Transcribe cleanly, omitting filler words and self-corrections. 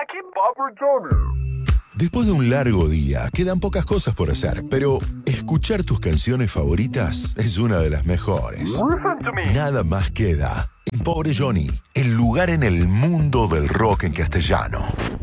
Después de un largo día, quedan pocas cosas por hacer, pero escuchar tus canciones favoritas es una de las mejores. Nada más queda en Pobre Johnny, el lugar en el mundo del rock en castellano.